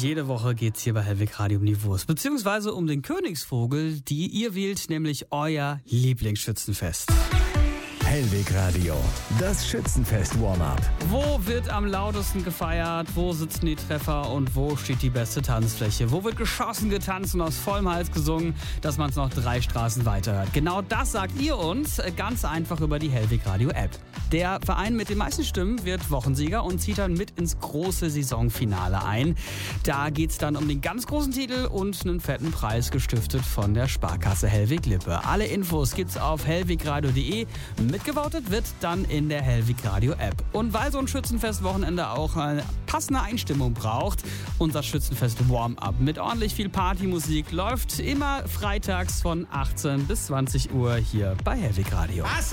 Jede Woche geht's hier bei Hellwig Radio um die Wurst, beziehungsweise um den Königsvogel, die ihr wählt, nämlich euer Lieblingsschützenfest. Hellwig Radio, das Schützenfest-Warm-Up. Wo wird am lautesten gefeiert? Wo sitzen die Treffer? Und wo steht die beste Tanzfläche? Wo wird geschossen, getanzt und aus vollem Hals gesungen, dass man es noch 3 Straßen weiter hört? Genau das sagt ihr uns ganz einfach über die Hellwig Radio App. Der Verein mit den meisten Stimmen wird Wochensieger und zieht dann mit ins große Saisonfinale ein. Da geht's dann um den ganz großen Titel und einen fetten Preis, gestiftet von der Sparkasse Hellwig-Lippe. Alle Infos gibt's auf hellwigradio.de. Mitgevotet wird dann in der Hellwig Radio App. Und weil so ein Schützenfest-Wochenende auch eine passende Einstimmung braucht, unser Schützenfest Warm-Up mit ordentlich viel Partymusik läuft immer freitags von 18 bis 20 Uhr hier bei Hellwig Radio.